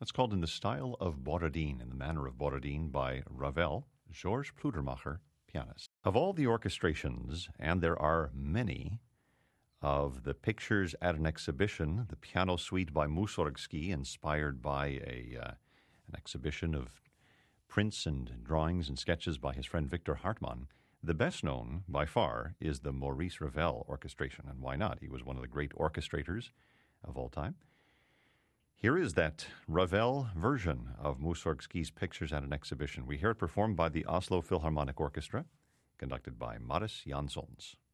It's called In the Style of Borodin, in the Manner of Borodin, by Ravel, Georges Pludermacher, pianist. Of all the orchestrations, and there are many, of the pictures at an exhibition, the piano suite by Mussorgsky, inspired by an exhibition of prints and drawings and sketches by his friend Victor Hartmann, the best known, by far, is the Maurice Ravel orchestration. And why not? He was one of the great orchestrators of all time. Here is that Ravel version of Mussorgsky's Pictures at an Exhibition. We hear it performed by the Oslo Philharmonic Orchestra, conducted by Mariss Jansons.